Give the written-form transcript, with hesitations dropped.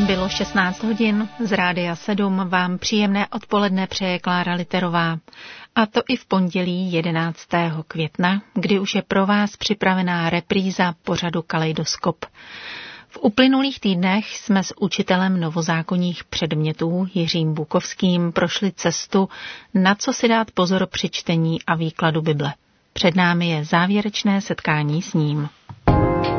Bylo 16 hodin, z Rádia 7 vám příjemné odpoledne přeje Klára Literová. A to i v pondělí 11. května, kdy už je pro vás připravená repríza pořadu Kaleidoskop. V uplynulých týdnech jsme s učitelem novozákonních předmětů Jiřím Bukovským prošli cestu, na co si dát pozor při čtení a výkladu Bible. Před námi je závěrečné setkání s ním.